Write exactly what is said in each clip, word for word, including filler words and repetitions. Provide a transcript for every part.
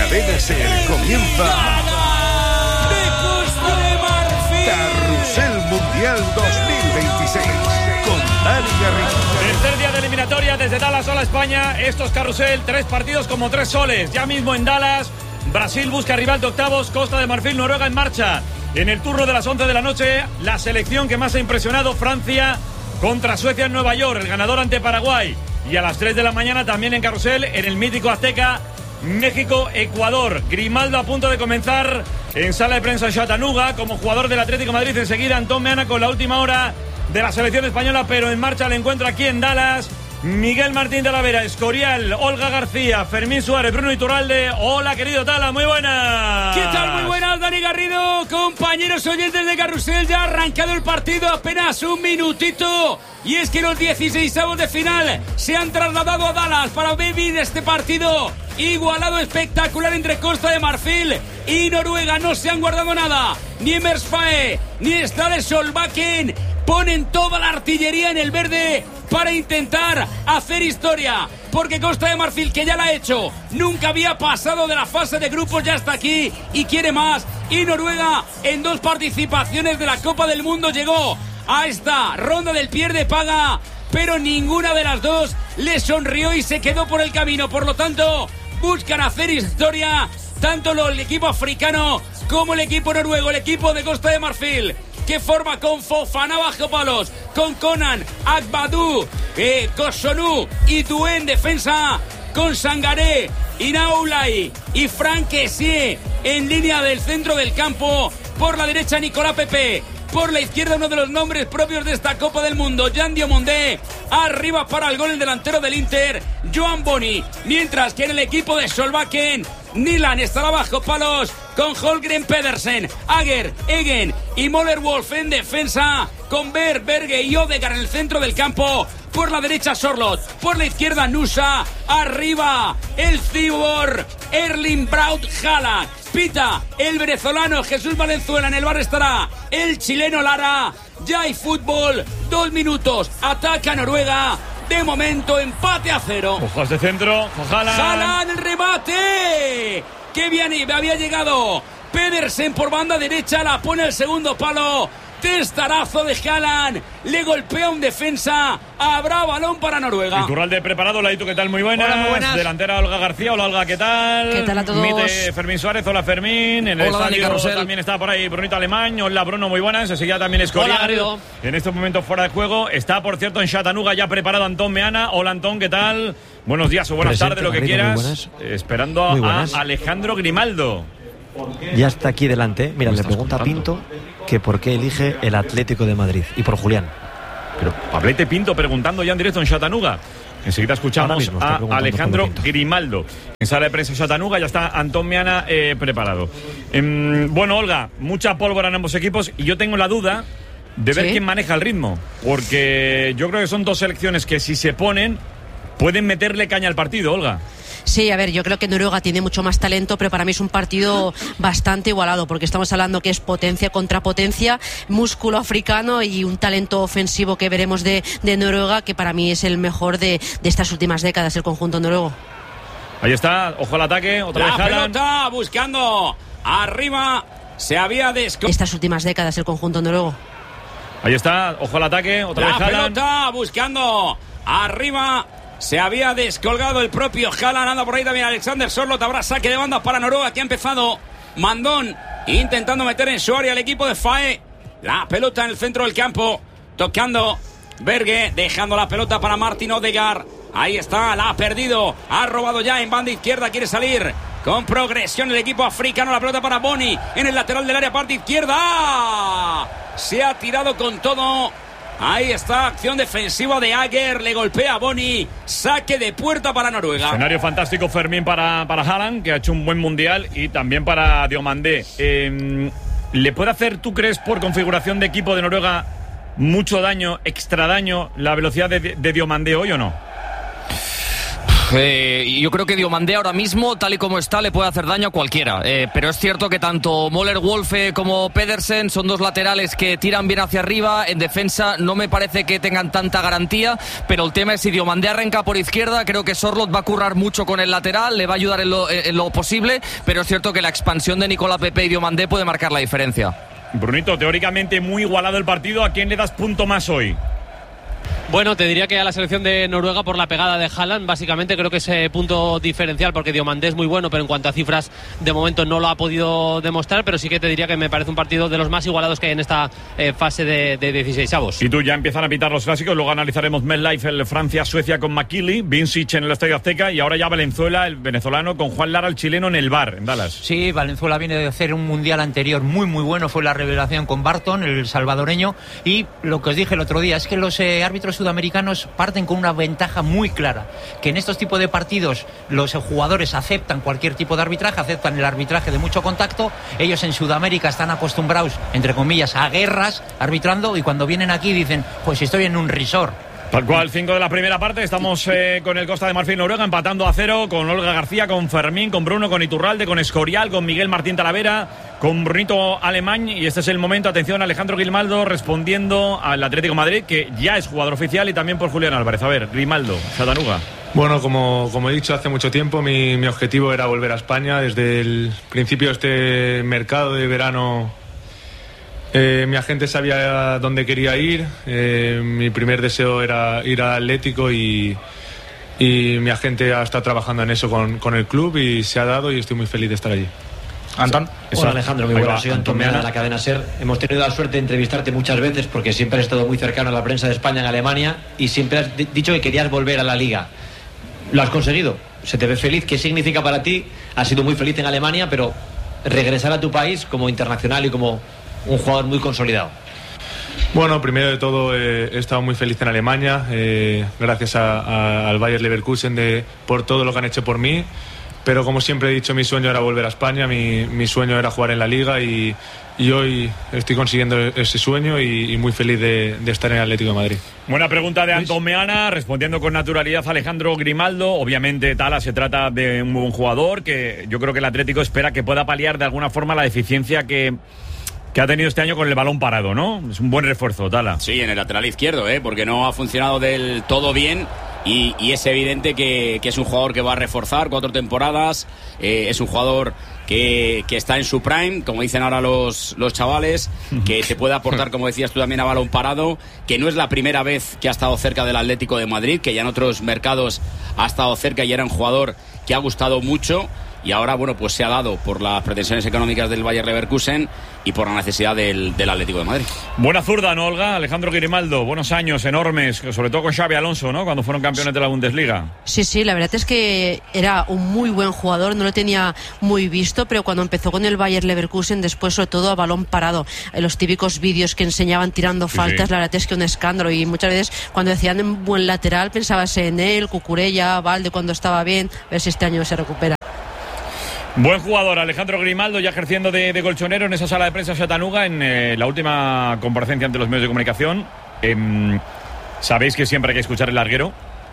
Cadena Ser comienza de Costa de Marfil. Carrusel Mundial dos mil veintiséis con Dani Garrido. Tercer día de eliminatoria desde Dallas. Hola España, esto es Carrusel, tres partidos como tres soles. Ya mismo en Dallas, Brasil busca rival de octavos, Costa de Marfil, Noruega en marcha. En el turno de las once de la noche, la selección que más ha impresionado, Francia contra Suecia en Nueva York, el ganador ante Paraguay. Y a las tres de la mañana también en Carrusel, en el mítico Azteca, México-Ecuador. Grimaldo a punto de comenzar en sala de prensa en Chattanooga como jugador del Atlético de Madrid. Enseguida Antón Meana con la última hora de la selección española, pero en marcha el encuentro aquí en Dallas. Miguel Martín de la Vera, Escorial, Olga García, Fermín Suárez, Bruno Iturralde. Hola, querido Tala, muy buenas. ¿Qué tal? Muy buenas, Dani Garrido. Compañeros oyentes de Carrusel, ya ha arrancado el partido, apenas un minutito. Y es que los dieciseisavos de final se han trasladado a Dallas para vivir este partido igualado, espectacular entre Costa de Marfil y Noruega. No se han guardado nada, ni Emers Fae, ni Stade Solbakken. Ponen toda la artillería en el verde para intentar hacer historia, porque Costa de Marfil, que ya la ha hecho, nunca había pasado de la fase de grupos, ya está aquí y quiere más. Y Noruega, en dos participaciones de la Copa del Mundo, llegó a esta ronda del pierde paga, pero ninguna de las dos le sonrió y se quedó por el camino. Por lo tanto, buscan hacer historia tanto el equipo africano como el equipo noruego, el equipo de Costa de Marfil, que forma con Fofana bajo palos, con Conan, Agbadou, eh, Kosonu y Doué en defensa, con Sangaré, Inaoulay y Franck Kessié en línea del centro del campo. Por la derecha Nicolás Pepe, por la izquierda uno de los nombres propios de esta Copa del Mundo, Jan Diomondé. Arriba para el gol el delantero del Inter, Johan Boni. Mientras que en el equipo de Solbakken, Nilan estará bajo palos con Holgren Pedersen, Ager, Egen y Möller Wolf en defensa, con Berg, Berge y Odegaard en el centro del campo. Por la derecha Sorloth, por la izquierda Nusa, arriba el cibor Erling Braut Haaland. Pita el venezolano Jesús Valenzuela, en el bar estará el chileno Lara. Ya hay fútbol, dos minutos, ataca Noruega. De momento empate a cero. Ojos de centro, Haaland. Haaland, el remate. Qué bien había llegado Pedersen por banda derecha, la pone el segundo palo. Testarazo de Haaland, le golpea un defensa. Habrá balón para Noruega. Iturralde preparado, Laito, ¿qué tal? Muy buenas. Hola, muy buenas. Delantera Olga García, hola Olga, ¿qué tal? ¿Qué tal a todos? Mite Fermín Suárez, hola Fermín. En el hola, estadio Dani, también está por ahí Brunito Alemán, hola Bruno, muy buenas. Enseguida también Escorial. Hola, Garrido. En estos momentos fuera de juego. Está, por cierto, en Chattanooga ya preparado Antón Meana. Hola Antón, ¿qué tal? Buenos días o buenas Presente, tardes, lo que Garrido, quieras. Esperando Muy a buenas. Alejandro Grimaldo. Ya está aquí delante. Mira, le pregunta a Pinto que por qué elige el Atlético de Madrid. Y por Julián. Pero Pablete Pinto preguntando ya en directo en Chattanooga. Enseguida escuchamos mismo está a Alejandro Pablo Pinto. Grimaldo. En sala de prensa Chattanooga ya está Antón Meana eh, preparado. Eh, bueno, Olga, mucha pólvora en ambos equipos y yo tengo la duda de ver ¿Sí? quién maneja el ritmo. Porque yo creo que son dos selecciones que si se ponen pueden meterle caña al partido, Olga. Sí, a ver, yo creo que Noruega tiene mucho más talento, pero para mí es un partido bastante igualado, porque estamos hablando que es potencia contra potencia, músculo africano y un talento ofensivo que veremos de, de Noruega, que para mí es el mejor de, de estas últimas décadas, el conjunto noruego. Ahí está, ojo al ataque, otra La vez Haaland. pelota buscando arriba, se había descolgado. Estas últimas décadas, el conjunto noruego. Ahí está, ojo al ataque, otra La vez Haaland. pelota buscando arriba. Se había descolgado el propio Haaland. Anda por ahí también Alexander Sorloth. Habrá saque de banda para Noruega, que ha empezado Mandón intentando meter en su área al equipo de Fae. La pelota en el centro del campo, tocando Berge, dejando la pelota para Martin Odegaard. Ahí está, la ha perdido, ha robado ya en banda izquierda, quiere salir con progresión el equipo africano. La pelota para Boni en el lateral del área, parte izquierda. Se ha tirado con todo. Ahí está, acción defensiva de Ager, le golpea a Boni, saque de puerta para Noruega. Escenario fantástico, Fermín, para, para Haaland, que ha hecho un buen mundial, y también para Diomandé. Eh, ¿Le puede hacer, tú crees, por configuración de equipo de Noruega, mucho daño, extra daño, la velocidad de, de Diomandé hoy o no? Eh, yo creo que Diomandé ahora mismo, tal y como está, le puede hacer daño a cualquiera. Eh, pero es cierto que tanto Moller Wolfe como Pedersen son dos laterales que tiran bien hacia arriba. En defensa no me parece que tengan tanta garantía, pero el tema es si Diomandé arranca por izquierda, creo que Sorloth va a currar mucho con el lateral, le va a ayudar en lo, en lo posible, pero es cierto que la expansión de Nicolas Pepe y Diomandé puede marcar la diferencia. Brunito, teóricamente muy igualado el partido. ¿A quién le das punto más hoy? Bueno, te diría que a la selección de Noruega por la pegada de Haaland, básicamente creo que ese punto diferencial, porque Diomandé es muy bueno, pero en cuanto a cifras de momento no lo ha podido demostrar, pero sí que te diría que me parece un partido de los más igualados que hay en esta eh, fase de, de dieciseisavos. Y tú, ya empiezan a pitar los clásicos, luego analizaremos MetLife, el Francia-Suecia con McKinley, Vincic en el Estadio Azteca y ahora ya Valenzuela, el venezolano, con Juan Lara, el chileno, en el V A R, en Dallas. Sí, Valenzuela viene de hacer un mundial anterior muy muy bueno, fue la revelación con Barton, el salvadoreño, y lo que os dije el otro día es que los eh, árbitros sudamericanos parten con una ventaja muy clara, que en estos tipos de partidos los jugadores aceptan cualquier tipo de arbitraje, aceptan el arbitraje de mucho contacto. Ellos en Sudamérica están acostumbrados, entre comillas, a guerras arbitrando, y cuando vienen aquí dicen, pues estoy en un resort. Tal cual, cinco de la primera parte, estamos eh, con el Costa de Marfil Noruega empatando a cero, con Olga García, con Fermín, con Bruno, con Iturralde, con Escorial, con Miguel Martín Talavera, con Brunito Alemán, y este es el momento, atención, Alejandro Grimaldo respondiendo al Atlético de Madrid, que ya es jugador oficial, y también por Julián Álvarez. A ver, Grimaldo, Chattanooga. Bueno, como, como he dicho hace mucho tiempo, mi, mi objetivo era volver a España. Desde el principio de este mercado de verano, Eh, mi agente sabía dónde quería ir. Eh, mi primer deseo era ir al Atlético y, y mi agente ha estado trabajando en eso con, con el club y se ha dado, y estoy muy feliz de estar allí. Antón. Hola Alejandro, muy buenas. Soy Antón Meana de la cadena SER. Hemos tenido la suerte de entrevistarte muchas veces porque siempre has estado muy cercano a la prensa de España en Alemania y siempre has dicho que querías volver a la Liga. Lo has conseguido. Se te ve feliz. ¿Qué significa para ti? Has sido muy feliz en Alemania, pero regresar a tu país como internacional y como un jugador muy consolidado. Bueno, primero de todo eh, he estado muy feliz en Alemania, eh, gracias a, a, al Bayer Leverkusen de, por todo lo que han hecho por mí, pero como siempre he dicho, mi sueño era volver a España, mi, mi sueño era jugar en la Liga, y, y hoy estoy consiguiendo ese sueño y, y muy feliz de, de estar en el Atlético de Madrid. Buena pregunta de Antón Meana, respondiendo con naturalidad Alejandro Grimaldo. Obviamente Tala, se trata de un buen jugador que yo creo que el Atlético espera que pueda paliar de alguna forma la deficiencia que que ha tenido este año con el balón parado, ¿no? Es un buen refuerzo, Tala. Sí, en el lateral izquierdo, ¿eh? Porque no ha funcionado del todo bien y, y es evidente que, que es un jugador que va a reforzar cuatro temporadas, eh, es un jugador que, que está en su prime, como dicen ahora los, los chavales, que te puede aportar, como decías tú también, a balón parado, que no es la primera vez que ha estado cerca del Atlético de Madrid, que ya en otros mercados ha estado cerca y era un jugador que ha gustado mucho. Y ahora, bueno, pues se ha dado por las pretensiones económicas del Bayer Leverkusen y por la necesidad del, del Atlético de Madrid. Buena zurda, ¿no, Olga? Alejandro Grimaldo, buenos años, enormes, sobre todo con Xabi Alonso, ¿no? Cuando fueron campeones de la Bundesliga. Sí, sí, la verdad es que era un muy buen jugador, no lo tenía muy visto, pero cuando empezó con el Bayer Leverkusen, después sobre todo a balón parado, los típicos vídeos que enseñaban tirando faltas, sí, sí. La verdad es que un escándalo, y muchas veces cuando decían en buen lateral pensabas en él, Cucurella, Valde cuando estaba bien, a ver si este año se recupera. Buen jugador, Alejandro Grimaldo, ya ejerciendo de, de colchonero en esa sala de prensa Chattanooga, en eh, la última comparecencia ante los medios de comunicación. Eh, Sabéis que siempre hay que escuchar el larguero.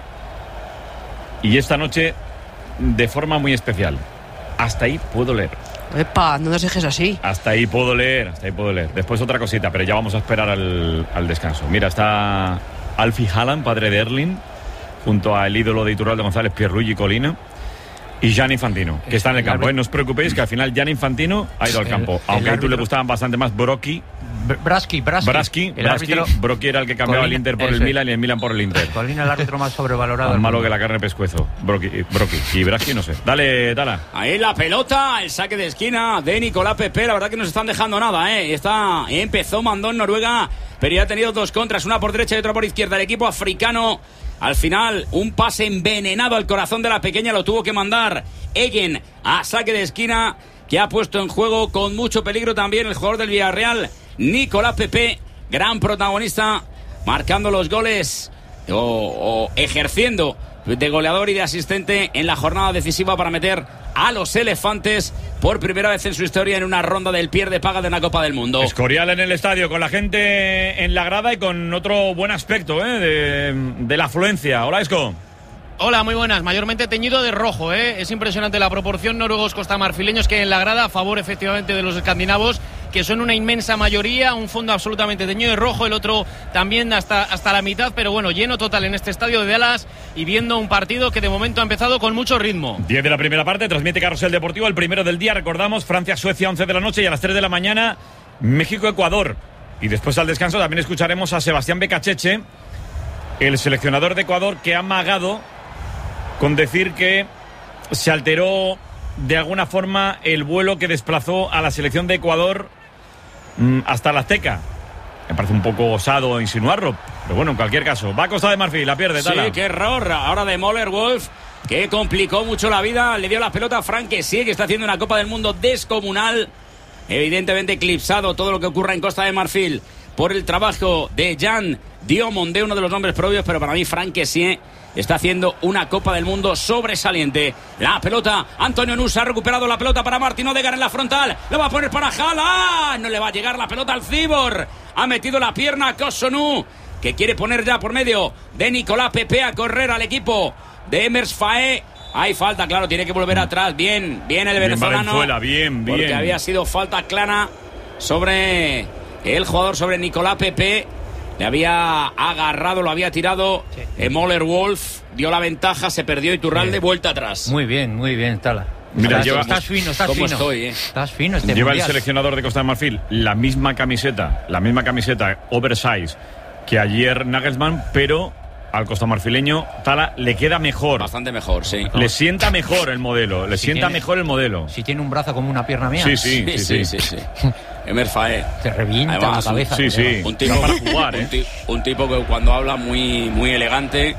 Y esta noche, de forma muy especial. Hasta ahí puedo leer. Epa, no nos dejes así. Hasta ahí puedo leer, hasta ahí puedo leer. Después otra cosita, pero ya vamos a esperar al, al descanso. Mira, está Alfie Haaland, padre de Erling, junto al ídolo de Iturralde González, Pierluigi Collina. Y Gianni Infantino, que está en el campo. ¿eh? No os preocupéis que al final Gianni Infantino ha ido al campo. Aunque a tú le gustaban bastante más Brocchi. Braski, Braski. Braski, Braski. Brocchi era el que cambiaba Colina, el Inter por el Milan y el Milan por el Inter. Colina, el árbitro más sobrevalorado. Más malo que la carne de pescuezo. Brocchi, Brocchi. Y Braski, no sé. Dale, Tala. Ahí la pelota, el saque de esquina de Nicolas Pepe. La verdad que no se están dejando nada, ¿eh? Está, empezó, mandó en Noruega, pero ya ha tenido dos contras, una por derecha y otra por izquierda. El equipo africano. Al final, un pase envenenado al corazón de la pequeña lo tuvo que mandar Egen a saque de esquina, que ha puesto en juego con mucho peligro también el jugador del Villarreal, Nicolas Pepe, gran protagonista, marcando los goles o, o ejerciendo de goleador y de asistente en la jornada decisiva para meter a los elefantes por primera vez en su historia en una ronda del pierde paga de una Copa del Mundo. Escorial en el estadio, con la gente en la grada y con otro buen aspecto ¿eh? de, de la afluencia. Hola, Esco. Hola, muy buenas. Mayormente teñido de rojo, ¿eh? Es impresionante la proporción noruegos costamarfileños que hay en la grada a favor efectivamente de los escandinavos, que son una inmensa mayoría, un fondo absolutamente teñido de rojo, el otro también hasta, hasta la mitad, pero bueno, lleno total en este estadio de Dallas y viendo un partido que de momento ha empezado con mucho ritmo. diez de la primera parte, transmite Carrusel Deportivo, el primero del día, recordamos, Francia-Suecia, once de la noche, y a las tres de la mañana, México-Ecuador. Y después al descanso también escucharemos a Sebastián Becacheche, el seleccionador de Ecuador, que ha amagado con decir que se alteró de alguna forma el vuelo que desplazó a la selección de Ecuador mmm, hasta la Azteca. Me parece un poco osado insinuarlo, pero bueno, en cualquier caso, va a Costa de Marfil, la pierde, Tala. Sí, qué error ahora de Möller Wolf, que complicó mucho la vida, le dio la pelota a Frank Kessie, que está haciendo una Copa del Mundo descomunal, evidentemente eclipsado todo lo que ocurra en Costa de Marfil por el trabajo de Jan Diomondé, uno de los nombres propios, pero para mí Frank Kessie está haciendo una Copa del Mundo sobresaliente. La pelota, Antonio Nusa ha recuperado la pelota para Martín Odegaard en la frontal. La va a poner para Haaland. No le va a llegar la pelota al Cibor. Ha metido la pierna a Cossonu, que quiere poner ya por medio de Nicolás Pepe a correr al equipo de Emers Faé. Hay falta, claro, tiene que volver atrás. Bien, bien el venezolano. Bien, Valenzuela, bien, bien. Porque había sido falta clara sobre el jugador, sobre Nicolás Pepe. Le había agarrado, lo había tirado sí. eh, Möller Wolf, dio la ventaja, se perdió Iturralde, sí. vuelta atrás. Muy bien, muy bien, Tala. Mira, estás, lleva, estás fino, estás ¿cómo fino. Estoy, eh? Estás fino este Lleva mundial. El seleccionador de Costa de Marfil la misma camiseta, la misma camiseta oversize que ayer Nagelsmann, pero al costamarfileño, Tala, le queda mejor. Bastante mejor, sí. Le sienta mejor el modelo, le si sienta tiene, mejor el modelo. Si tiene un brazo como una pierna mía. Sí, sí, sí, sí. sí, sí, sí. Emers Faé. Te revienta Además, la cabeza. Sí, sí. Un tipo para jugar, ¿eh? Un, ti, un tipo que cuando habla muy, muy elegante.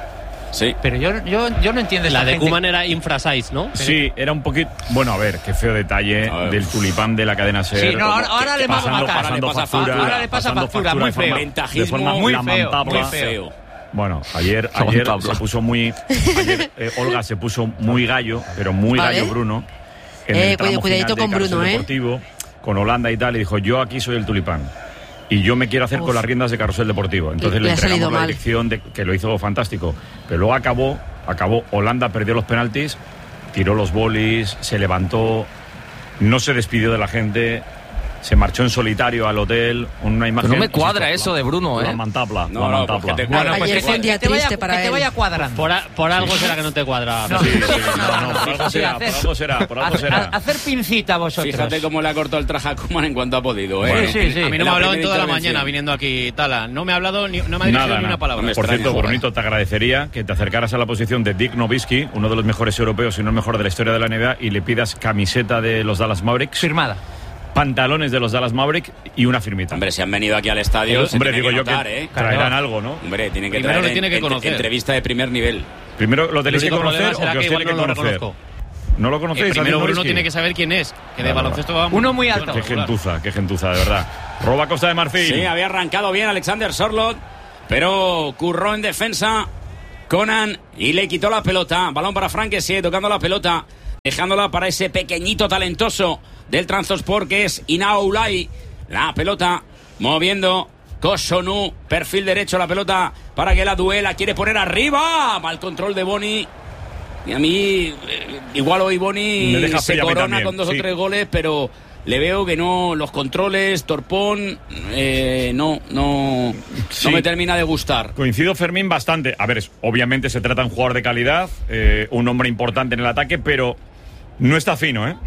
Sí. Pero yo, yo, yo no entiendo La de gente... Koeman era infrasize, ¿no? Sí, era un poquito... Bueno, a ver, qué feo detalle ver, del tulipán de la cadena SER. Sí, no, ahora, ahora le pasando, va a matar. Pasando ahora le pasa factura, ahora le pasa factura, factura muy feo. De forma muy lamentable. feo, muy feo. Bueno, ayer, ayer se puso muy... Ayer, eh, Olga se puso muy gallo, pero muy vale. gallo Bruno. En eh, el tramo cuidadito final con de Bruno, ¿eh? Deportivo, con Holanda y tal, y dijo, yo aquí soy el tulipán. Y yo me quiero hacer Uf. con las riendas de Carrusel Deportivo. Entonces le, le entregamos la mal. dirección, de, que lo hizo fantástico. Pero luego acabó, acabó, Holanda perdió los penaltis, tiró los bolis, se levantó, no se despidió de la gente... Se marchó en solitario al hotel, una imagen... Pero no me cuadra eso de Bruno, ¿eh? Lamentable, no, lamentable. No, te, bueno, pues que, que, fue un día que, te vaya, triste para que te vaya cuadrando. Por, a, por algo sí. será que no te cuadra. No, sí, sí, no, no, por algo será, por algo será, por algo será. Hacer pincita vosotros. Fíjate cómo le ha cortado el traje a Koeman en cuanto ha podido, ¿eh? Bueno, sí, sí. A mí no me ha hablado en toda la mañana viniendo aquí, Tala. No me ha hablado, ni, no me ha dirigido nada, ni una palabra. Por cierto, Brunito, te agradecería que te acercaras a la posición de Dirk Nowitzki, uno de los mejores europeos y no el mejor de la historia de la N B A, y le pidas camiseta de los Dallas Mavericks. Firmada. Pantalones de los Dallas Mavericks y una firmita. Hombre, si han venido aquí al estadio, se hombre, digo que yo notar, que ¿eh? traerán algo, ¿no? Hombre, tienen que Primero traer lo tiene que en, conocer. entrevista de primer nivel. Primero lo tenéis que conocer o que que os tiene que no conocer. Lo ¿No lo conocéis? Eh, primero Bruno tiene que saber quién es. Que de claro, baloncesto va uno muy alto. Qué gentuza, qué gentuza, de verdad. Roba Costa de Marfil. Sí, había arrancado bien Alexander Sorloth, pero curró en defensa Conan y le quitó la pelota. Balón para Frank Kessie, tocando la pelota, dejándola para ese pequeñito talentoso del Trabzonspor que es Inao Ulay. La pelota moviendo Cossonu, perfil derecho, la pelota para que la duela, quiere poner arriba, mal control de Boni. Y a mí, eh, igual hoy Boni se corona con dos sí. o tres goles, pero le veo que no, los controles, Torpón, eh, no, no, sí. no me termina de gustar. Coincido, Fermín, bastante. A ver, es, obviamente se trata de un jugador de calidad, eh, un hombre importante en el ataque, pero no está fino, ¿eh?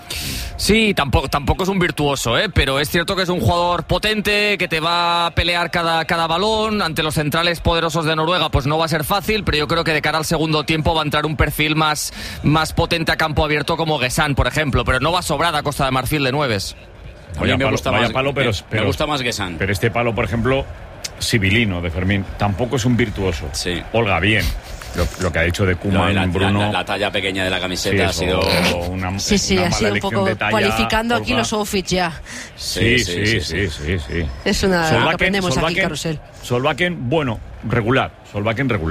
Sí, tampoco, tampoco es un virtuoso, ¿eh? Pero es cierto que es un jugador potente, que te va a pelear cada, cada balón. Ante los centrales poderosos de Noruega pues no va a ser fácil, pero yo creo que de cara al segundo tiempo va a entrar un perfil más, más potente a campo abierto como Guessán, por ejemplo, pero no va sobrada a Costa de Marfil de nueves. A mí me palo, gusta vaya más, palo, pero, me, pero, me gusta más Guessán. Pero este palo, por ejemplo, sibilino de Fermín, tampoco es un virtuoso. Sí. Olga, bien. Lo, lo que ha dicho de Koeman, no, la, Bruno... La, la talla pequeña de la camiseta sí, ha sido... Una, sí, sí, una ha sido un poco talla, cualificando Olga. Aquí los outfits ya. Sí, sí, sí, sí, sí, sí, sí. Es una... Solbakken, lo que aprendemos Solbakken, aquí, Carrusel. Solbakken, bueno, regular. Solbakken regular.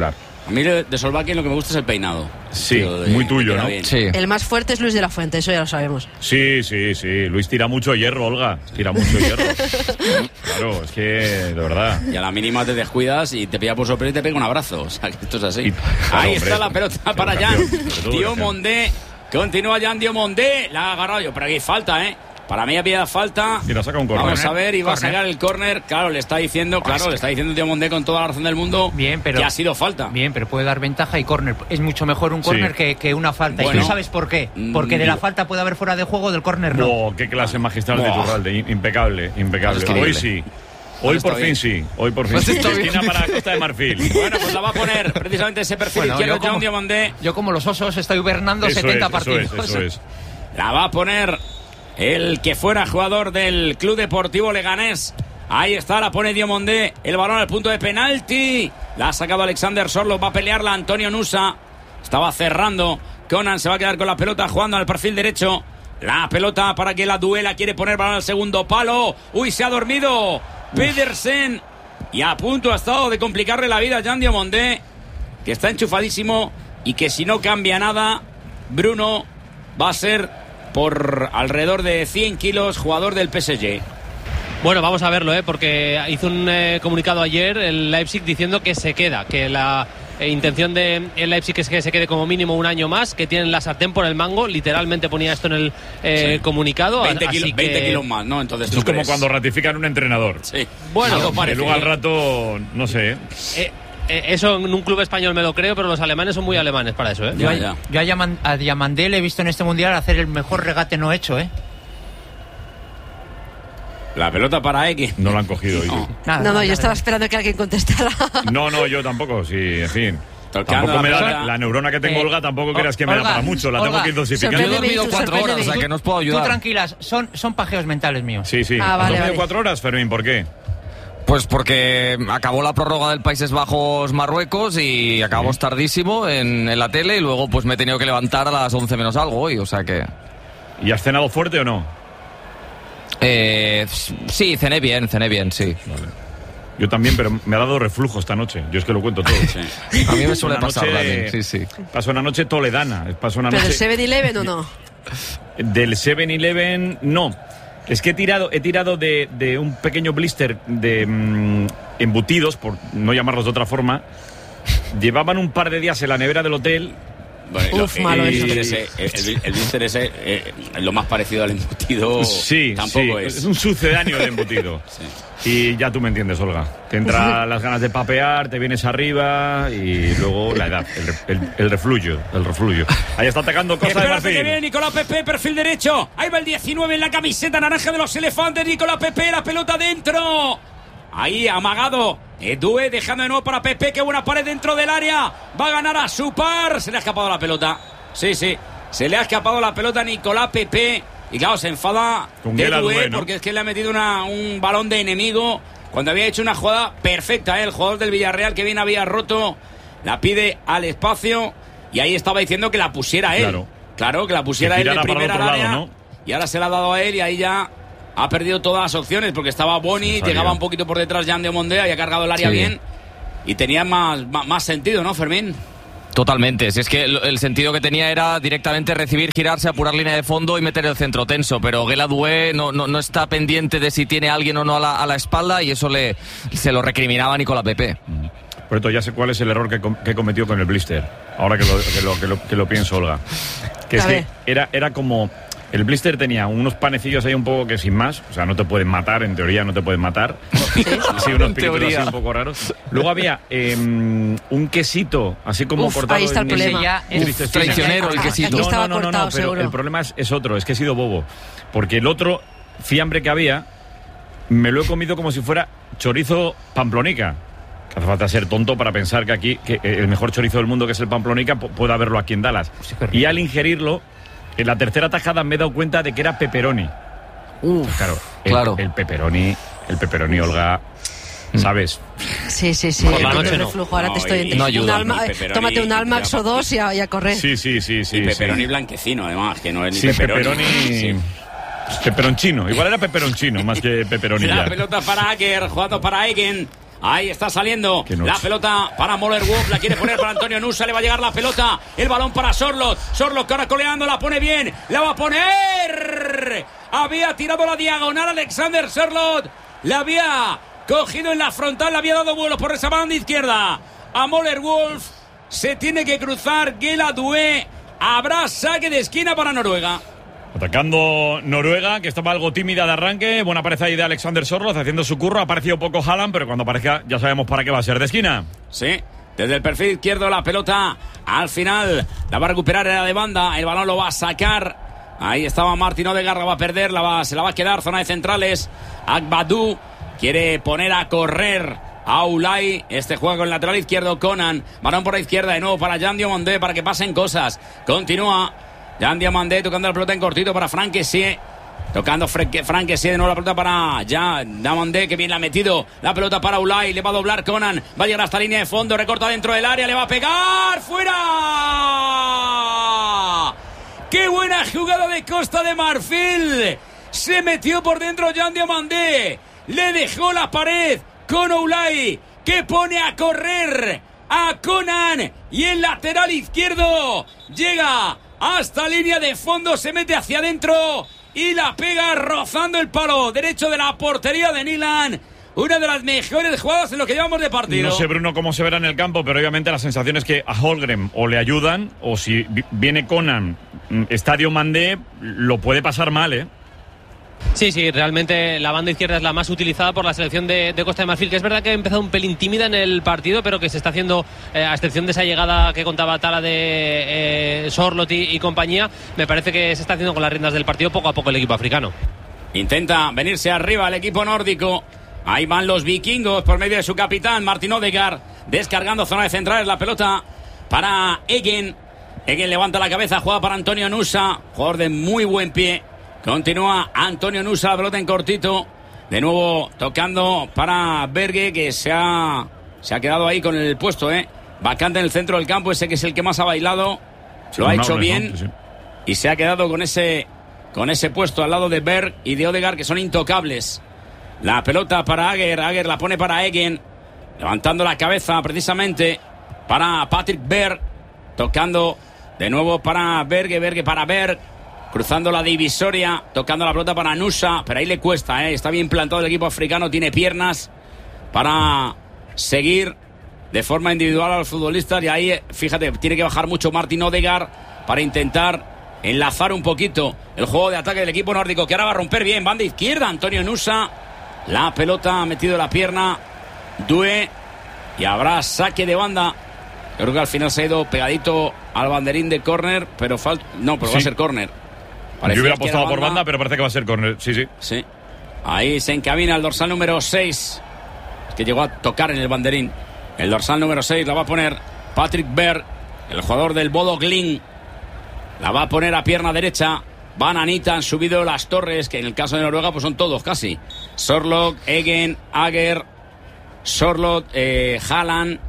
A mí de Solbakken lo que me gusta es el peinado. Sí, de, muy tuyo, ¿no? Sí. El más fuerte es Luis de la Fuente, eso ya lo sabemos. Sí, sí, sí. Luis tira mucho hierro, Olga. Tira mucho hierro. Claro, es que, de verdad. Y a la mínima te descuidas y te pilla por sorpresa y te pega un abrazo. O sea, que esto es así. Y, claro, Ahí hombre, está la pelota para Jan Diomondé. Continúa Jan Diomondé. La ha agarrado yo, pero aquí falta, ¿eh? Para mí había falta. Y la saca un córner. Vamos a ver, y va a Córner. sacar el córner. Claro, le está diciendo, claro, le está diciendo Diomondé con toda la razón del mundo Bien, pero, que ha sido falta. Bien, pero puede dar ventaja y córner. Es mucho mejor un córner Sí. que, que una falta. Bueno. ¿Y tú sabes por qué? Porque de la falta puede haber fuera de juego, del córner no. Oh, qué clase magistral de Buah. Iturralde. Impecable, impecable. Pues está Hoy bien. sí. Hoy Pues por está fin bien. sí. Hoy por fin Pues sí. está bien. Esquina para Costa de Marfil. Bueno, pues la va a poner precisamente ese perfil Bueno, izquierdo yo como- Jan Diomondé. Yo como los osos estoy hibernando Eso setenta es, partidos. Eso es, eso es. La va a poner el que fuera jugador del Club Deportivo Leganés. Ahí está, la pone Diomondé. El balón al punto de penalti. La ha sacado Alexander Sorlo. Va a pelearla Antonio Nusa. Estaba cerrando. Conan se va a quedar con la pelota jugando al perfil derecho. La pelota para que la duela. Quiere poner balón al segundo palo. Uy, se ha dormido Pedersen. Y a punto ha estado de complicarle la vida a Jan Diomondé, que está enchufadísimo y que si no cambia nada, Bruno va a ser por alrededor de cien kilos jugador del P S G. Bueno, vamos a verlo, ¿eh? Porque hizo un eh, comunicado ayer el Leipzig diciendo que se queda, que la eh, intención de el Leipzig es que se quede como mínimo un año más, que tienen la sartén por el mango, literalmente ponía esto en el eh, Sí. comunicado. veinte, así kilos, que- veinte kilos más, ¿no? Entonces Esto tú es como crees. cuando ratifican un entrenador. Sí. Bueno, Algo Que parecido. luego al rato, no sé. Eh, eh, eso en un club español me lo creo, pero los alemanes son muy alemanes para eso, ¿eh? Yo, Ya, a, ya. yo a, Diaman- a Diamandé le he visto en este mundial hacer el mejor regate no hecho, ¿eh? La pelota para X. No lo han cogido. No. Yo. Nada, No, no, nada, yo estaba nada. esperando que alguien contestara. No, no, yo tampoco, sí, en fin. Tocando Tampoco me la da pelota. la neurona que tengo, Eh, Olga, tampoco creas que me Olga, da para mucho, la tengo Olga, que ir Yo he dosificando. sorpréndeme. dormido tú, cuatro horas, o sea sorpréndeme. que no os puedo Tú ayudar. tranquilas, son, son pajeos mentales míos. Sí, sí. Ah, ¿Has vale, dormido vale. cuatro horas, Fermín? ¿Por qué? Pues porque acabó la prórroga del Países Bajos-Marruecos y acabamos tardísimo en, en la tele y luego pues me he tenido que levantar a las once menos algo hoy, o sea que... ¿Y has cenado fuerte o no? Eh, sí, cené bien, cené bien, sí. Yo también, pero me ha dado reflujo esta noche. Yo es que lo cuento todo. Sí. A mí me suele Una pasar noche- también, sí, sí. Pasó una noche toledana. Pasó una ¿Pero del noche... seven eleven o no? Del seven eleven, no. Es que he tirado, he tirado de, de un pequeño blister de mm, embutidos, por no llamarlos de otra forma. Llevaban un par de días en la nevera del hotel. Bueno, Uf, lo- malo el eso. blister ese, el, el blister ese eh, lo más parecido al embutido Sí, tampoco sí, es. es un sucedáneo de embutido. Y ya tú me entiendes, Olga. Te entra las ganas de papear, te vienes arriba y luego la edad, el, re- el, el refluyo, el refluyo. Ahí está atacando Costa de Espérate que viene Marfil. Nicolás Pepe, perfil derecho. Ahí va el diecinueve en la camiseta naranja de los elefantes. Nicolás Pepe, la pelota dentro. Ahí amagado. Edue dejando de nuevo para Pepe. Qué buena pared dentro del área. Va a ganar a su par. Se le ha escapado la pelota. Sí, sí. Se le ha escapado la pelota a Nicolás Pepe. Y claro, se enfada Con de Guela Edue Due, ¿no? porque es que le ha metido una, un balón de enemigo cuando había hecho una jugada perfecta. ¿eh? El jugador del Villarreal que bien había roto. La pide al espacio. Y ahí estaba diciendo que la pusiera él. Claro. Claro, que la pusiera Que él de girara para primera otro al lado, área. ¿no? Y ahora se la ha dado a él y ahí ya ha perdido todas las opciones porque estaba Boni, Se salía. llegaba un poquito por detrás Jan Diomondé, había cargado el área Sí. bien y tenía más, más, más sentido, ¿no, Fermín? Totalmente, si es que el, el sentido que tenía era directamente recibir, girarse, apurar línea de fondo y meter el centro tenso, pero Guela Due no, no, no está pendiente de si tiene alguien o no a la, a la espalda y eso le se lo recriminaba a Nicolás Pepe. Por esto ya sé cuál es el error que, com- que cometió con el blister. Ahora que lo, que lo, que lo, que lo pienso, Olga. Que es A que ver. era, era como... El blister tenía unos panecillos ahí un poco que sin más, o sea, no te pueden matar, en teoría no te pueden matar. Sí, unos piritos así un poco raros. Luego había eh, un quesito, así como Uf, cortado. ahí está el en- problema. Ese ya es Tristecina. traicionero el Aquí quesito. estaba No, no, no, no, cortado, no, pero seguro. el problema es, es otro, es que he sido bobo. Porque el otro fiambre que había, me lo he comido como si fuera chorizo pamplonica. Que hace falta ser tonto para pensar que aquí, que el mejor chorizo del mundo, que es el pamplonica, pu- pueda haberlo aquí en Dallas. Y al ingerirlo, en la tercera tajada me he dado cuenta de que era pepperoni. Uf, Claro, el, claro. el pepperoni, el pepperoni, Olga, ¿sabes? Sí, sí, sí. Por la el noche no. reflujo, ahora No, te estoy y- entendiendo. no ayuda. Un alma- Y pepperoni, tómate un y Almax ya- o dos y a, y a correr. Sí, sí, sí, sí. y pepperoni sí. blanquecino, además, que no es ni Sí, pepperoni. pepperoni. Sí. Pepperoncino. Igual era pepperoncino más que pepperoni La ya. pelota para Aker, jugando para Egen. Ahí está saliendo no la pelota para Moller Wolf. La quiere poner para Antonio Nusa. Le va a llegar la pelota. El balón para Sorloth. Sorloth que ahora coleando. La pone bien. La va a poner. Había tirado la diagonal Alexander Sorloth. La había cogido en la frontal. Le había dado vuelo por esa banda izquierda a Moller Wolf. Se tiene que cruzar Gela Due. Habrá saque de esquina para Noruega. Atacando Noruega, que estaba algo tímida de arranque. Buena pareja ahí de Alexander Sorloth haciendo su curro. Ha aparecido poco Haaland, pero cuando aparezca ya sabemos para qué va a ser. De esquina. Sí, desde el perfil izquierdo la pelota. Al final la va a recuperar, era de banda. El balón lo va a sacar. Ahí estaba Martin Odegaard, la va a perder. La va, se la va a quedar, zona de centrales. Agbadou quiere poner a correr a Ulay. Este juega con el lateral izquierdo Conan. Balón por la izquierda de nuevo para Jan Diomandé para que pasen cosas. Continúa Jan Diomandé tocando la pelota en cortito para Frank Kessie. Tocando Frank Kessie de nuevo la pelota para Jan Diomandé, que bien la ha metido. La pelota para Ulay, le va a doblar Conan. Va a llegar hasta línea de fondo, recorta dentro del área, le va a pegar. ¡Fuera! ¡Qué buena jugada de Costa de Marfil! Se metió por dentro Jan Diomandé. Le dejó la pared con Ulay, que pone a correr a Conan. Y el lateral izquierdo llega hasta línea de fondo, se mete hacia adentro y la pega rozando el palo derecho de la portería de Nilan. Una de las mejores jugadas en lo que llevamos de partido. No sé, Bruno, cómo se verá en el campo, pero obviamente la sensación es que a Holmgren o le ayudan, o si viene Conan, Estadio Mandé, lo puede pasar mal, ¿eh? Sí, sí, realmente la banda izquierda es la más utilizada por la selección de, de Costa de Marfil, que es verdad que ha empezado un pelín tímida en el partido, pero que se está haciendo, eh, a excepción de esa llegada que contaba Tala de eh, Sorloth y, y compañía, me parece que se está haciendo con las riendas del partido poco a poco el equipo africano. Intenta venirse arriba el equipo nórdico. Ahí van los vikingos por medio de su capitán Martin Odegaard, descargando zona de centrales, la pelota para Egen. Egen levanta la cabeza, juega para Antonio Nusa, jugador de muy buen pie. Continúa Antonio Nusa, la pelota en cortito. De nuevo tocando para Berge, que se ha, se ha quedado ahí con el puesto, ¿eh? Vacante en el centro del campo, ese que es el que más ha bailado. Sí, lo ha hecho noble, bien, ¿no? Sí, sí. Y se ha quedado con ese, con ese puesto al lado de Berg y de Odegaard, que son intocables. La pelota para Ager, Ager la pone para Egen, levantando la cabeza precisamente para Patrick Berg, tocando de nuevo para Berge, Berge para Berg, cruzando la divisoria, tocando la pelota para Nusa, pero ahí le cuesta, ¿eh? Está bien plantado el equipo africano, tiene piernas para seguir de forma individual a los futbolistas, y ahí, fíjate, tiene que bajar mucho Martin Odegaard para intentar enlazar un poquito el juego de ataque del equipo nórdico, que ahora va a romper bien, banda izquierda, Antonio Nusa, la pelota ha metido la pierna Due, y habrá saque de banda. Yo creo que al final se ha ido pegadito al banderín de córner, pero falta, no, pero sí. Va a ser córner. Parecía Yo hubiera apostado banda. por banda, pero parece que va a ser córner, sí, sí. Sí. Ahí se encamina el dorsal número seis, que llegó a tocar en el banderín. El dorsal número seis la va a poner Patrick Berg, el jugador del Bodo Glimt. La va a poner a pierna derecha. Van Anita, han subido las torres, que en el caso de Noruega pues son todos casi. Sorloth, Egen, Ager, Sorloth, eh, Haaland.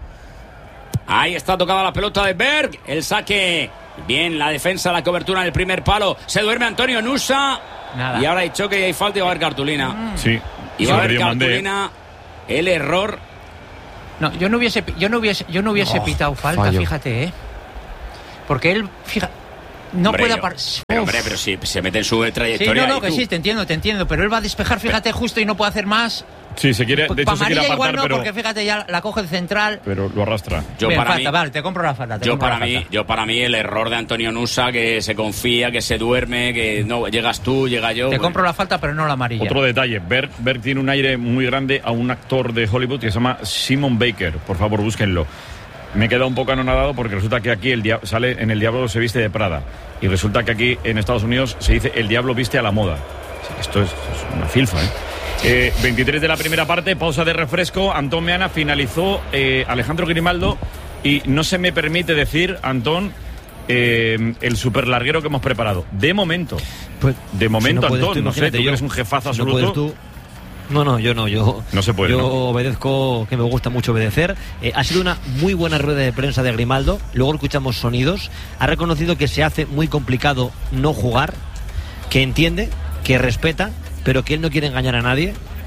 Ahí está tocada la pelota de Berg. El saque. Bien, la defensa, la cobertura en el primer palo. Se duerme Antonio Nusa. Nada. Y ahora hay choque y hay falta y va a haber cartulina. Sí. Y va a haber cartulina. El error. No, yo no hubiese, yo no hubiese, yo no hubiese Oh, pitado falta, fallo. fíjate, ¿eh? Porque él, fíjate, no hombre, puede yo, apar... pero, hombre, pero si se mete en su Sí, trayectoria. no, no, que sí, te entiendo, te entiendo, pero él va a despejar, fíjate, justo y no puede hacer más. Sí, se quiere, de hecho Pa se quiere María apartar, igual no, pero, porque fíjate, ya la coge el central. pero lo arrastra. Yo Bien, para falta, mí, vale, te compro la falta. Te yo compro para la mí, falta. yo para mí el error de Antonio Nusa, que se confía, que se duerme, que no llegas tú, llega yo. Te bueno. compro la falta, pero no la amarilla. Otro detalle, Berg, Berg tiene un aire muy grande a un actor de Hollywood que se llama Simon Baker. Por favor, búsquenlo. Me he quedado un poco anonadado porque resulta que aquí el dia- sale en El Diablo se viste de Prada. Y resulta que aquí en Estados Unidos se dice El Diablo viste a la moda. Esto es, es una filfa, ¿eh? Eh, veintitrés de la primera parte, pausa de refresco. Antón Meana finalizó eh, Alejandro Grimaldo. Y no se me permite decir, Antón, eh, el superlarguero que hemos preparado. De momento. Pues, de momento, si no Antón. tú, No sé, tú yo, eres un jefazo si no absoluto. Tú, no, no, yo no. Yo, no se puede. Yo ¿no? obedezco, que me gusta mucho obedecer. Eh, ha sido una muy buena rueda de prensa de Grimaldo. Luego escuchamos sonidos. Ha reconocido que se hace muy complicado no jugar, que entiende, que respeta, pero que él no quiere engañar a nadie,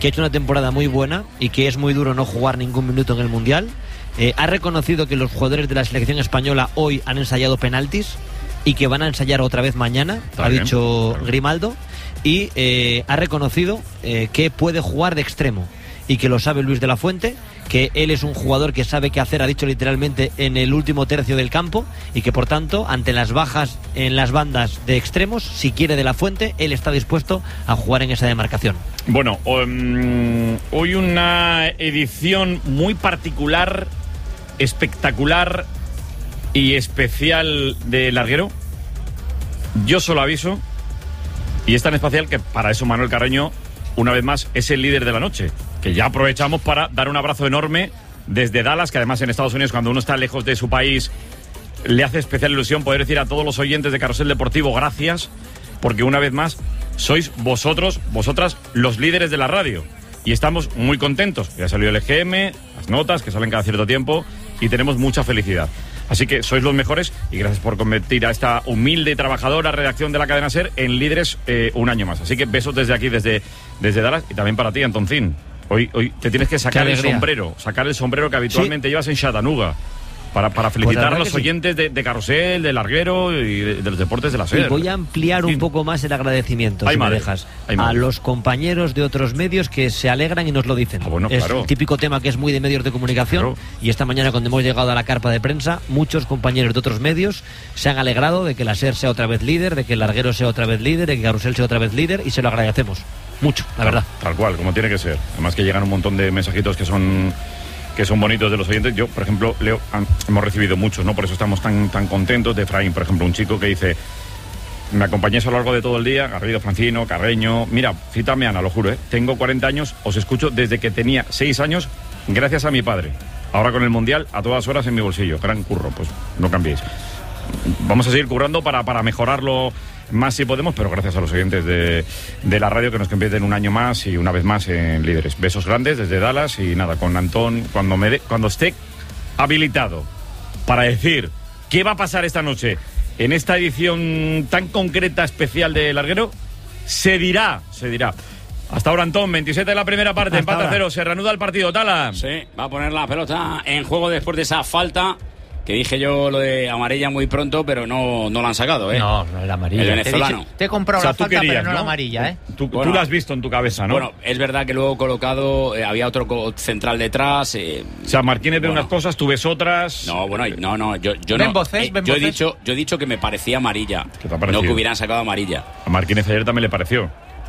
que ha hecho una temporada muy buena y que es muy duro no jugar ningún minuto en el Mundial. Eh, ha reconocido que los jugadores de la selección española hoy han ensayado penaltis y que van a ensayar otra vez mañana, Está ha bien, dicho claro. Grimaldo, y eh, ha reconocido eh, que puede jugar de extremo y que lo sabe Luis de la Fuente, que él es un jugador que sabe qué hacer, ha dicho literalmente, en el último tercio del campo, y que por tanto, ante las bajas en las bandas de extremos, si quiere de la Fuente, él está dispuesto a jugar en esa demarcación. Bueno, um, hoy una edición muy particular, espectacular y especial de Larguero. Yo solo aviso, y es tan especial que para eso Manuel Carreño, una vez más, es el líder de la noche, que ya aprovechamos para dar un abrazo enorme desde Dallas, que además en Estados Unidos, cuando uno está lejos de su país, le hace especial ilusión poder decir a todos los oyentes de Carrusel Deportivo gracias, porque una vez más sois vosotros, vosotras, los líderes de la radio, y estamos muy contentos. Ya salió el E G M, las notas que salen cada cierto tiempo, y tenemos mucha felicidad. Así que sois los mejores, y gracias por convertir a esta humilde y trabajadora redacción de la cadena SER en líderes eh, un año más. Así que besos desde aquí, desde, desde Dallas, y también para ti, Antoncín. Hoy, hoy te tienes que sacar el sombrero, sacar el sombrero que habitualmente sí. llevas en Chattanooga, para, para felicitar pues a los oyentes sí. de, de Carrusel, de Larguero y de, de los deportes de la SER. Y voy a ampliar un poco más el agradecimiento, Ay, si madre. me dejas, Ay, a los compañeros de otros medios que se alegran y nos lo dicen. Ah, bueno, es claro. el típico tema que es muy de medios de comunicación, claro. y esta mañana cuando hemos llegado a la carpa de prensa, muchos compañeros de otros medios se han alegrado de que la SER sea otra vez líder, de que el Larguero sea otra vez líder, de que Carrusel sea otra vez líder, y se lo agradecemos mucho, la verdad. Tal cual, como tiene que ser. Además que llegan un montón de mensajitos que son que son bonitos de los oyentes. Yo, por ejemplo, Leo, hemos recibido muchos, ¿no? Por eso estamos tan tan contentos. De Efraín, por ejemplo, un chico que dice: me acompañéis a lo largo de todo el día, Garrido, Francino, Carreño. Mira, cítame, Ana, lo juro, ¿eh? Tengo cuarenta años, os escucho desde que tenía seis años, gracias a mi padre. Ahora con el Mundial, a todas horas en mi bolsillo. Gran curro, pues no cambiéis. Vamos a seguir currando para, para mejorarlo más si podemos, pero gracias a los oyentes de, de la radio que nos convierten un año más y una vez más en líderes. Besos grandes desde Dallas, y nada, con Antón, cuando, me de, cuando esté habilitado para decir qué va a pasar esta noche en esta edición tan concreta, especial de Larguero, se dirá, se dirá. Hasta ahora, Antón, veintisiete de la primera parte, Hasta empate a cero, se reanuda el partido, Tala. Sí, va a poner la pelota en juego después de esa falta, que dije yo lo de amarilla muy pronto, pero no, no la han sacado, ¿eh? No, no era amarilla. El venezolano. Te he, dicho, te he comprado o sea, la falta, querías, pero no, ¿no? la amarilla, ¿eh? Tú, bueno, tú la has visto en tu cabeza, ¿no? Bueno, es verdad que luego colocado eh, había otro central detrás. Eh, o sea, Martínez ve bueno. unas cosas, tú ves otras. No, bueno, no, no, yo, yo ven no. Voces, eh, ven yo, he voces. dicho, yo he dicho que me parecía amarilla. ¿Qué te ha parecido? No que hubieran sacado amarilla. A Martínez ayer también le pareció.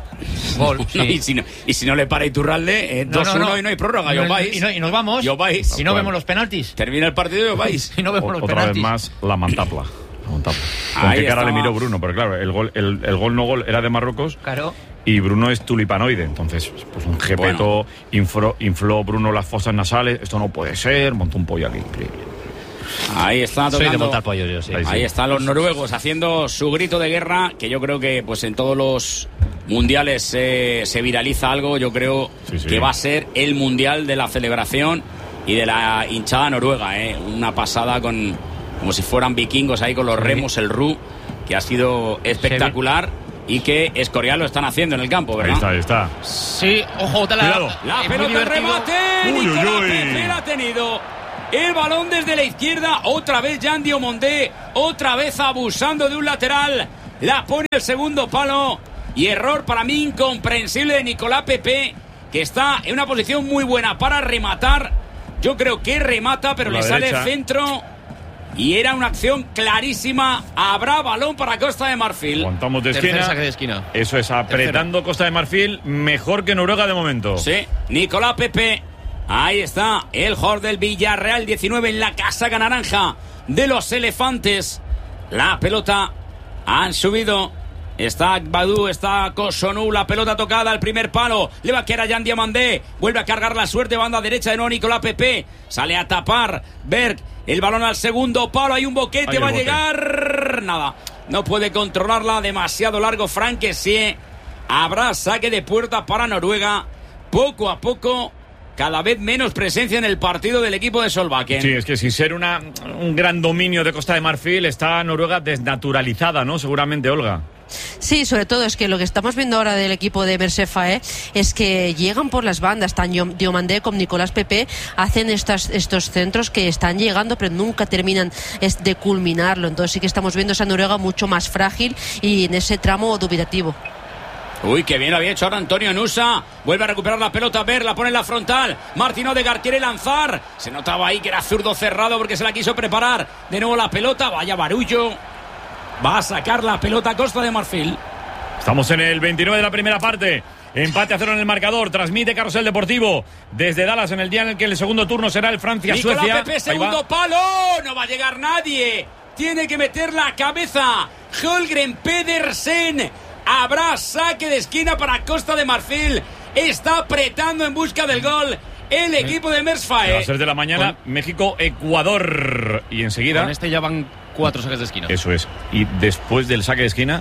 Gol, sí. no, y, si no, y si no le para Iturralde, eh, dos uno no, no, no. y no hay prórroga, y os vais. Y, no, y nos vamos. Y os vais. Y no vemos los penaltis. Termina el partido y os vais. Y no vemos los Otra penaltis. vez más, lamentable. Lamentable. ¿Con qué cara le miró Bruno? Porque claro, el gol, el, el gol no gol era de Marruecos. Claro. Y Bruno es tulipanoide, entonces, pues un jepeto, bueno. infló, infló Bruno las fosas nasales. Esto no puede ser, montó un pollo aquí, increíble. Ahí está tocando. Soy de montar pollo yo, sí. Ahí, Ahí sí. están los noruegos haciendo su grito de guerra, que yo creo que pues en todos los mundiales eh, se viraliza algo. Yo creo sí, sí. que va a ser el mundial de la celebración y de la hinchada noruega, eh. Una pasada con como si fueran vikingos ahí con los remos, el Ru, que ha sido espectacular. Y que Escorial lo están haciendo en el campo, ¿verdad? Ahí está, ahí está. Sí, ojo, la, la pelota de remate. Uy, uy, uy. Ha tenido el balón desde la izquierda. Otra vez Jan Diomondé. Otra vez abusando de un lateral. La pone el segundo palo. Y error para mí incomprensible de Nicolás Pepe, que está en una posición muy buena para rematar. Yo creo que remata, pero le sale el centro. Y era una acción clarísima. Habrá balón para Costa de Marfil. Aguantamos de esquina. Saque de esquina. Eso es, apretando Tercero. Costa de Marfil. Mejor que Noruega de momento. Sí, Nicolás Pepe. Ahí está el jugador del Villarreal diecinueve en la casaca naranja de los elefantes. La pelota han subido. Está Badú, está Kosonu, la pelota tocada al primer palo. Le va a quedar a Jan Diomandé. Vuelve a cargar la suerte, banda derecha de nuevo Nicolás Pepe. Sale a tapar Berg. El balón al segundo palo, hay un boquete, hay va a bote. llegar. Nada, no puede controlarla, demasiado largo Frank Kessie. Habrá saque de puerta para Noruega. Poco a poco, cada vez menos presencia en el partido del equipo de Solbakken. Sí, es que sin ser una, un gran dominio de Costa de Marfil, está Noruega desnaturalizada, ¿no? Seguramente, Olga. Sí, sobre todo es que lo que estamos viendo ahora del equipo de Mersefae es que llegan por las bandas, tanto Diomandé como Nicolás Pepe hacen estas, estos centros que están llegando pero nunca terminan de culminarlo, entonces sí que estamos viendo esa Noruega mucho más frágil y en ese tramo dubitativo. Uy, qué bien lo había hecho ahora Antonio Nusa. Vuelve a recuperar la pelota, Ver, la pone en la frontal. Martín Odegaard quiere lanzar. Se notaba ahí que era zurdo cerrado porque se la quiso preparar. De nuevo la pelota, vaya barullo. Va a sacar la pelota Costa de Marfil. Estamos en el veintinueve de la primera parte. Empate a cero en el marcador. Transmite Carrusel Deportivo desde Dallas en el día en el que el segundo turno será el Francia-Suecia. Nicolás Pepe, segundo palo. No va a llegar nadie. Tiene que meter la cabeza Holgren Pedersen. Habrá saque de esquina para Costa de Marfil. Está apretando en busca del gol el equipo de Mersefae. A las tres de la mañana, con... México-Ecuador. Y enseguida... Con este ya van cuatro saques de esquina. Eso es. Y después del saque de esquina,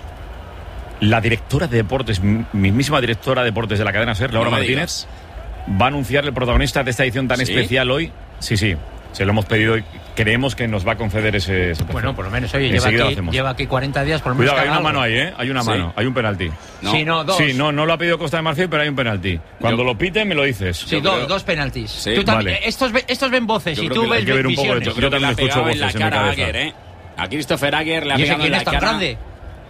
la directora de deportes, mismísima directora de deportes de la cadena SER, Laura no Martínez, va a anunciar el protagonista de esta edición tan ¿Sí? especial hoy. Sí, sí. Se lo hemos pedido y creemos que nos va a conceder ese... ese bueno, por lo menos, oye, lleva aquí, lleva aquí cuarenta días por lo menos. Cuidado, hay una algo. mano ahí, ¿eh? Hay una ¿Sí? mano, hay un penalti. ¿No? Sí, no, dos. Sí, no, no lo ha pedido Costa de Marfil, pero hay un penalti. Cuando Yo... lo pite, me lo dices. Sí, do, dos penaltis. Sí, tú también, vale. estos, estos ven voces Yo y creo tú que ves que ver un poco de visiones. Yo, Yo también escucho voces en, la en, cara mi a Agger, ¿eh? A Christopher Agger le ha ¿Y ese pegado quién en la es tan cara. grande?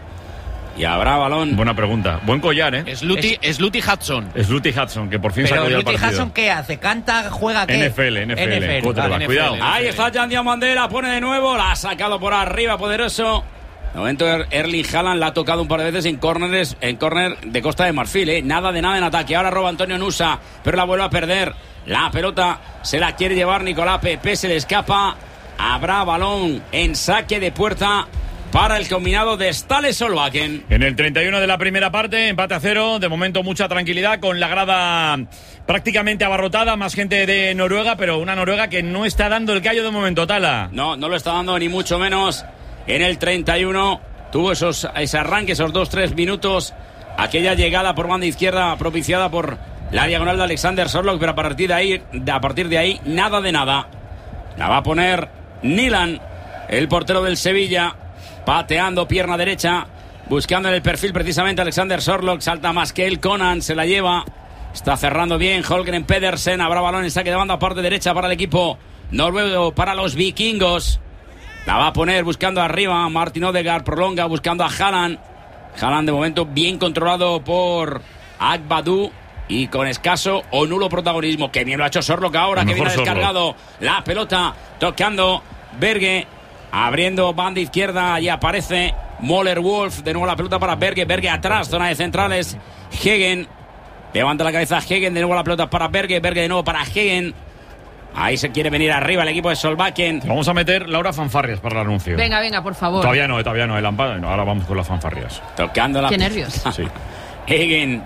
Y habrá balón. Buena pregunta. Buen collar, ¿eh? Sluty, es... Sluty Hudson. Sluty Hudson, que por fin salió del partido. ¿Pero Sluty Hudson qué hace? ¿Canta? ¿Juega qué? N F L, N F L. N F L. Vale, cuidado. Ahí está Jan Diomandé, la pone de nuevo. La ha sacado por arriba, poderoso. De momento Erling Haaland la ha tocado un par de veces en córneres, en córner de Costa de Marfil, ¿eh? Nada de nada en ataque. Ahora roba Antonio Nusa, pero la vuelve a perder. La pelota se la quiere llevar Nicolás Pepe, se le escapa. Habrá balón en saque de puerta para el combinado de Ståle Solbakken. En el treinta y uno de la primera parte, empate a cero. De momento mucha tranquilidad con la grada prácticamente abarrotada. Más gente de Noruega, pero una Noruega que no está dando el callo de momento, Tala. No, no lo está dando ni mucho menos. En el treinta y uno tuvo esos, ese arranque, esos dos tres minutos. Aquella llegada por banda izquierda propiciada por la diagonal de Alexander Sorloth, pero a partir de ahí, a partir de ahí nada de nada. La va a poner Nilan, el portero del Sevilla. Pateando pierna derecha, buscando en el perfil precisamente Alexander Sorloth, salta más que él, Conan se la lleva, está cerrando bien Holgren Pedersen, habrá balón en saque de banda, parte derecha para el equipo noruego, para los vikingos, la va a poner buscando arriba, Martin Odegaard prolonga buscando a Haaland, Haaland de momento bien controlado por Agbadou y con escaso o nulo protagonismo, que bien lo ha hecho Sorloth ahora, que viene descargado, la pelota tocando Berge, abriendo banda izquierda y aparece Moller Wolf. De nuevo la pelota para Berge. Berge atrás, zona de centrales. Hegen. Levanta la cabeza Hegen. De nuevo la pelota para Berge. Berge de nuevo para Hegen. Ahí se quiere venir arriba el equipo de Solbakken. Vamos a meter Laura fanfarrias para el anuncio. Venga, venga, por favor. Todavía no, todavía no. El amparo, no, ahora vamos con las fanfarrias. Tocando la... Qué nervios. Sí. Hegen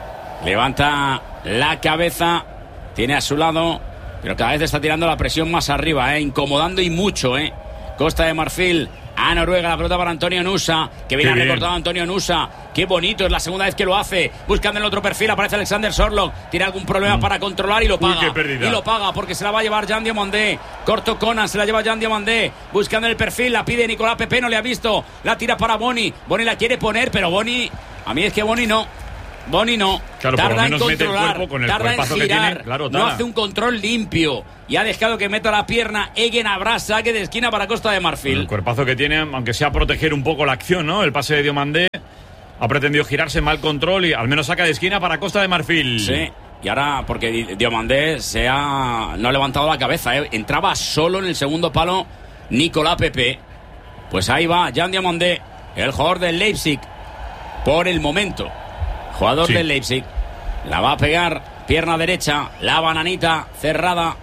levanta la cabeza. Tiene a su lado, pero cada vez está tirando la presión más arriba, ¿eh? Incomodando y mucho, ¿eh? Costa de Marfil a Noruega, la pelota para Antonio Nusa, que viene recortado Antonio Nusa, qué bonito, es la segunda vez que lo hace, buscando el otro perfil, aparece Alexander Sorloth, tiene algún problema mm. para controlar y lo paga, Uy, y lo paga porque se la va a llevar Jan Diomandé, corto Conan, se la lleva Jan Diomandé, buscando el perfil, la pide Nicolás Pepe, no le ha visto, la tira para Boni, Boni la quiere poner, pero Boni, a mí es que Boni no, Boni no, claro, tarda en mete controlar, el cuerpo con el tarda en girar, que tiene, claro, no hace un control limpio y ha dejado que meta la pierna. Egen habrá saque de esquina para Costa de Marfil. El cuerpazo que tiene, aunque sea proteger un poco la acción, ¿no? El pase de Diomandé ha pretendido girarse, mal control y al menos saca de esquina para Costa de Marfil. Sí, y ahora porque Diomandé se ha no ha levantado la cabeza, ¿eh? Entraba solo en el segundo palo Nicolás Pepe. Pues ahí va Jan Diomandé, el jugador del Leipzig por el momento. Jugador sí. del Leipzig. La va a pegar, pierna derecha, la bananita cerrada.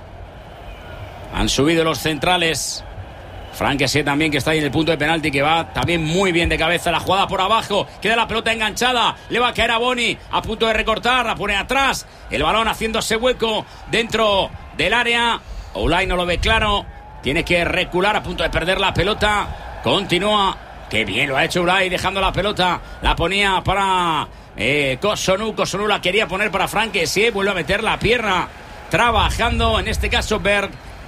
Han subido los centrales. Frank Kessie también, que está ahí en el punto de penalti, que va también muy bien de cabeza. La jugada por abajo, queda la pelota enganchada, le va a caer a Boni, a punto de recortar, la pone atrás. El balón haciéndose hueco dentro del área. Oulay no lo ve claro, tiene que recular, a punto de perder la pelota. Continúa, qué bien lo ha hecho Oulay, dejando la pelota. La ponía para... Eh, Kosonu, Kosonu la quería poner para Frank Kessie, vuelve a meter la pierna, trabajando en este caso Berg,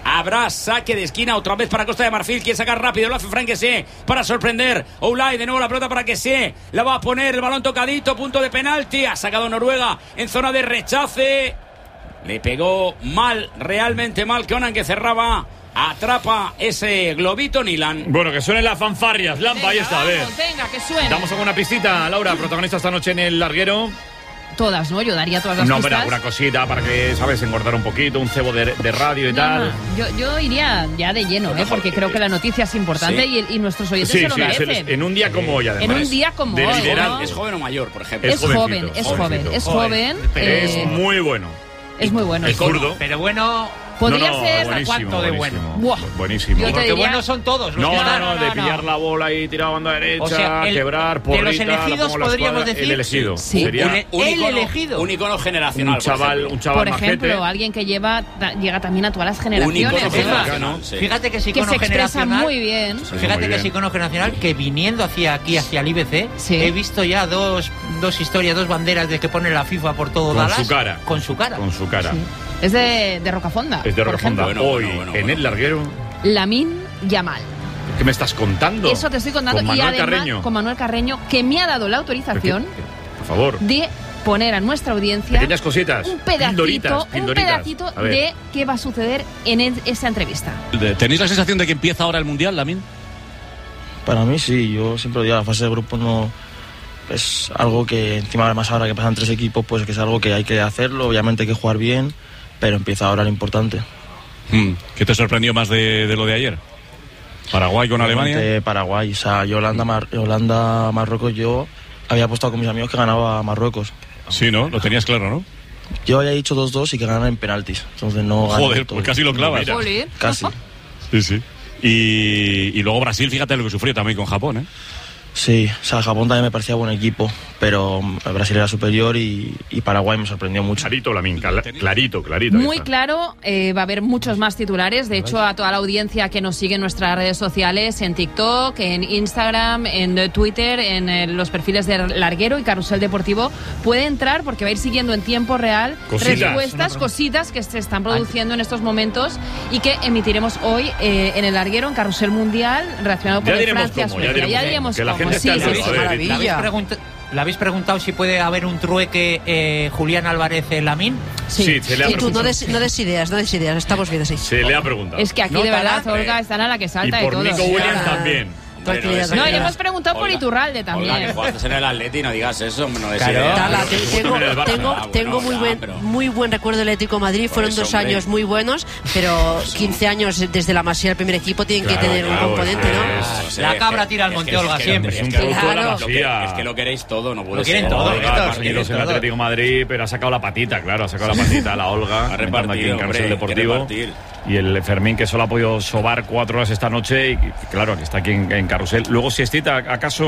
Habrá saque de esquina otra vez para Costa de Marfil. Quiere sacar rápido, lo hace Frank Kessie para sorprender. Oulay, de nuevo la pelota para Kessie. La va a poner, el balón tocadito, punto de penalti. Ha sacado Noruega en zona de rechace. Le pegó mal, realmente mal, Conan, que cerraba. Atrapa ese globito Nilan. Bueno, que suenen las fanfarrias. Lampa, ahí está, a ver. Venga, que suene. Damos alguna pistita, Laura, protagonista esta noche en el larguero. Todas, ¿no? Yo daría todas las no, pistas. No, pero una cosita para que, ¿sabes? Engordar un poquito, un cebo de, de radio y no, tal. No. Yo, yo iría ya de lleno, ¿eh? Porque creo que la noticia es importante ¿sí? y, y nuestros oyentes sí, se lo sí, merecen. En un día como hoy, además. En un día como hoy, ¿no? ¿Es joven o mayor, por ejemplo? Es, es joven, es joven, es joven. Pero eh, es muy bueno. Es muy bueno. Es zurdo. Pero bueno... Podría no, no, ser ¿a cuánto de bueno? Buah. Buenísimo. Yo te Porque diría... buenos son todos. Los no, que no, no, no, no, de no, pillar no. la bola y tirar a banda derecha, o sea, el, quebrar, porrita, de los elegidos podríamos decir. El elegido. Sí. Sería un, el, un el icono, elegido. Un icono generacional. Un chaval, por un chaval Por ejemplo, majete. alguien que lleva llega también a todas las generaciones. Un icono generacional. Sí. Fíjate que es icono que se expresa generacional. muy bien. Sí, Fíjate que bien. es icono generacional que viniendo hacia aquí, hacia el I B C, sí. he visto ya dos, dos historias, dos banderas de que pone la FIFA por todo con Dallas. Con su cara. Con su cara. Con su cara. Sí. Es de, de Rocafonda. Es de Rocafonda. Bueno, Hoy, bueno, bueno, en bueno. el larguero. Lamine Yamal. ¿Qué me estás contando? Eso te estoy contando. Con Manuel y además, Carreño. Con Manuel Carreño, que me ha dado la autorización. Por favor. De poner a nuestra audiencia. Pequeñas cositas. Un pedacito, pildoritas, pildoritas. Un pedacito de qué va a suceder en el, esa entrevista. ¿Tenéis la sensación de que empieza ahora el Mundial, Lamine? Para mí sí. Yo siempre digo, la fase de grupo no. Es algo que encima además ahora que pasan tres equipos, pues que es algo que hay que hacerlo. Obviamente hay que jugar bien. Pero empieza ahora lo importante. Hmm. ¿Qué te sorprendió más de, de lo de ayer? ¿Paraguay con Alemania? De Paraguay, o sea, yo Holanda, Mar- Holanda, Marruecos, yo había apostado con mis amigos que ganaba Marruecos. Sí, ¿no? Lo tenías claro, ¿no? Yo había dicho dos dos y que ganan en penaltis. Entonces no Joder, pues casi lo clavas. Casi. Sí, sí. Y, y luego Brasil, fíjate lo que sufrió también con Japón, ¿eh? Sí, o sea, Japón también me parecía buen equipo, pero Brasil era superior y, y Paraguay me sorprendió mucho. Clarito, Lamine, clarito, clarito. Muy claro, eh, va a haber muchos más titulares. De hecho, a toda la audiencia que nos sigue en nuestras redes sociales, en TikTok, en Instagram, en Twitter, en eh, los perfiles de Larguero y Carrusel Deportivo, puede entrar porque va a ir siguiendo en tiempo real cositas. respuestas, cositas que se están produciendo en estos momentos y que emitiremos hoy eh, en el Larguero, en Carrusel Mundial, relacionado con el Francia-Suecia. Ya diremos cómo. Sí, sí, sí, sí, ¿Le habéis, pregunta- ¿Le habéis preguntado si puede haber un trueque eh, Julián Álvarez-Lamine? Sí, sí se le ha y tú no des, no des ideas, no des ideas, estamos bien así. Se le ha preguntado. Es que aquí no, de verdad, para, Olga, están a la que salta y por de todo. Nico Williams también. Hombre, no, no y hemos preguntado Olga, por Iturralde también. Olga, que jugaste en el Atleti, no digas eso, no des claro. idea. Tala, te, tengo tengo, ah, bueno, tengo muy, ya, buen, pero... muy buen recuerdo del Atlético de Madrid. Fueron eso, dos hombre. años muy buenos, pero quince años desde la Masía al primer equipo tienen claro, que tener claro, un componente, es, ¿no? es, la cabra tira al monte, es Olga, es siempre. Es un que, producto de la lo que, Masía. es que lo queréis todo, no puede lo quieren ser. todo. Olga, partidos en el Atlético de Madrid, pero ha sacado la patita, claro, ha sacado la patita la Olga, ha repartido aquí en Carrusel Deportivo. Y el Fermín, que solo ha podido sobar cuatro horas esta noche y, claro, que está aquí en, en Carrusel. Luego, siestita, ¿acaso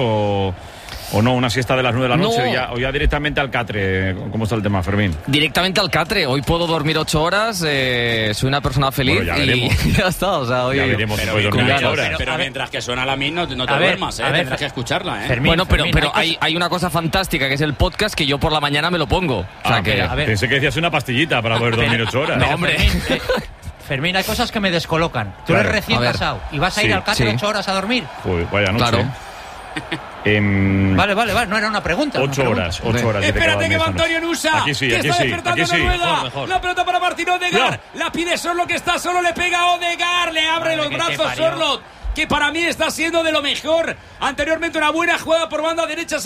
o no? ¿Una siesta de las nueve de la noche? No. O, ya, o ya directamente al Catre. ¿Cómo está el tema, Fermín? Directamente al Catre. Hoy puedo dormir ocho horas, eh, soy una persona feliz bueno, ya y veremos. ya está. O sea, hoy, ya veremos si puedes dormir ocho horas. Pero, pero mientras que suena la Min, no, no te a ver, duermas, ¿eh? a ver, Tendrás que escucharla, ¿eh? Fermín, bueno, pero, Fermín, pero hay hay, hay una cosa fantástica que es el podcast que yo por la mañana me lo pongo. O sea Ah, que, pero, a ver. Pensé que decías una pastillita para poder dormir ocho horas. No, hombre. Fermín, eh, Fermín, hay cosas que me descolocan. Tú Claro. eres recién A ver. casado y vas a ir Sí, al Catre sí. ocho horas a dormir. Pues vaya noche. Claro. Em, Vale, vale, vale, no era una pregunta. Ocho una horas, ocho horas. Espérate que va Antonio Nusa. Aquí sí, que aquí está sí, despertando aquí sí. Noruega. Mejor, mejor. La pelota para Martín Odegaard. La pide Sorloth, que está solo, le pega a Odegaard. Le abre Madre los que te brazos parió. Sorloth, que para mí está siendo de lo mejor. Anteriormente una buena jugada por banda derecha.